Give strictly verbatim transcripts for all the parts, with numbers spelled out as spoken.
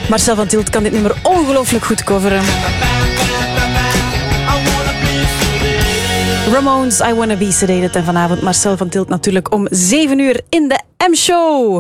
Marcel van Tielt kan dit nummer ongelooflijk goed coveren. Ramones, I Wanna Be Sedated. En vanavond Marcel van Tielt natuurlijk om zeven uur in de M-show.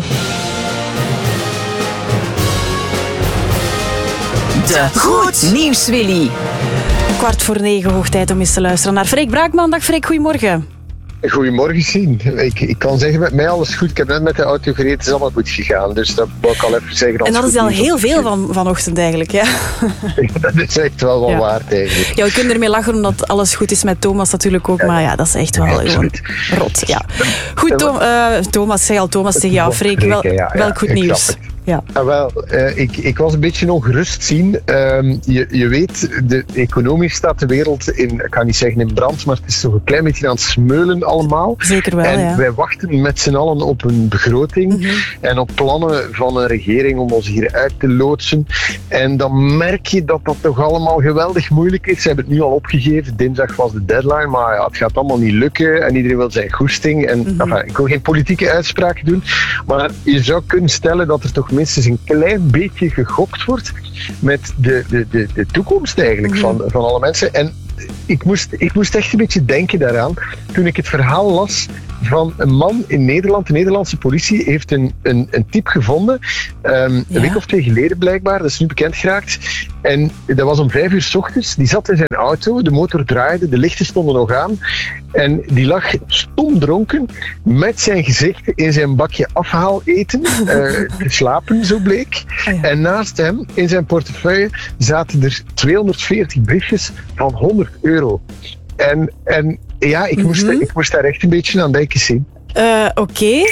De Goed Nieuws Willy. Kwart voor negen, hoog tijd om eens te luisteren naar Freek Braakman. Dag Freek, goedemorgen. Goedemorgen, Sien. Ik, ik kan zeggen, met mij alles goed. Ik heb net met de auto gereden, het is allemaal goed gegaan. Dus dat wil ik al even zeggen. En dat is al heel veel van, vanochtend eigenlijk, ja. Dat is echt wel wel ja. waard eigenlijk. Ja, we kunnen ermee lachen omdat alles goed is met Thomas natuurlijk ook. Ja. Maar ja, dat is echt wel ja, gewoon rot. Ja. Goed, Tom, uh, Thomas, zeg al Thomas tegen jou. Freek, wel, ja, ja, welk goed nieuws? Ja. Ah, wel, uh, ik, ik was een beetje ongerust zien. Uh, je, je weet, de, economisch staat de wereld in, ik kan niet zeggen in brand, maar het is toch een klein beetje aan het smeulen allemaal. Zeker wel, en ja. wij wachten met z'n allen op een begroting mm-hmm. en op plannen van een regering om ons hieruit te loodsen. En dan merk je dat dat toch allemaal geweldig moeilijk is. Ze hebben het nu al opgegeven, dinsdag was de deadline, maar ja, het gaat allemaal niet lukken en iedereen wil zijn goesting. En, mm-hmm. enfin, ik wil geen politieke uitspraken doen, maar je zou kunnen stellen dat er toch minstens een klein beetje gegokt wordt met de, de, de, de toekomst eigenlijk mm-hmm. van, van alle mensen. En ik moest, ik moest echt een beetje denken daaraan toen ik het verhaal las van een man in Nederland. De Nederlandse politie heeft een, een, een type gevonden, um, een ja. week of twee geleden blijkbaar, dat is nu bekend geraakt. En dat was om vijf uur 's ochtends, die zat in zijn auto, de motor draaide, de lichten stonden nog aan. En die lag stomdronken met zijn gezicht in zijn bakje afhaaleten, uh, geslapen, zo bleek. Oh ja. En naast hem, in zijn portefeuille, zaten er tweehonderdveertig briefjes van honderd euro. En, en ja, ik, mm-hmm. moest, ik moest daar echt een beetje aan denken zien. Uh, Oké. Okay.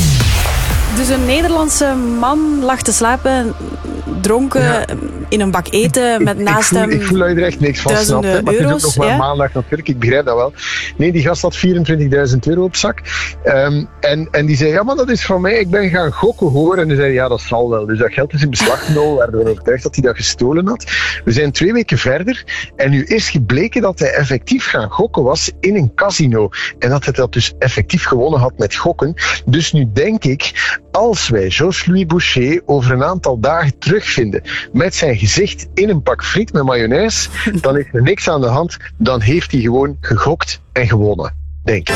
Dus een Nederlandse man lag te slapen, dronken, ja. in een bak eten, met ik, naast ik voel, hem Ik voel dat je er echt niks van snapt, hè, maar het is ook nog maar ja? maandag natuurlijk, ik begrijp dat wel. Nee, die gast had vierentwintigduizend euro op zak. Um, en, en die zei, ja, maar dat is van mij, ik ben gaan gokken hoor. En die zei, ja, dat zal wel. Dus dat geld is in beslag genomen, we waren overtuigd dat hij dat gestolen had. We zijn twee weken verder en nu is gebleken dat hij effectief gaan gokken was in een casino. En dat hij dat dus effectief gewonnen had met gokken. Dus nu denk ik, als wij Jos-Louis Boucher over een aantal dagen terugvinden met zijn gezicht in een pak friet met mayonaise, dan is er niks aan de hand. Dan heeft hij gewoon gegokt en gewonnen, denk ik.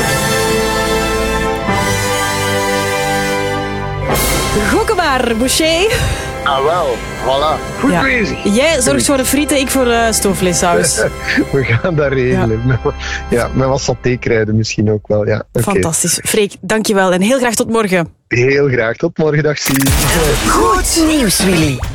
Gokken maar, Boucher. Ah wel, voilà. Goed ja. bezig. Jij zorgt voor de frieten, ik voor uh, stoofvleessaus. We gaan dat regelen. Ja, ja met wat satékruiden misschien ook wel. Ja. Okay. Fantastisch. Freek, dankjewel en heel graag tot morgen. Heel graag. Tot morgen, dag Zie. Goed nieuws, Willy.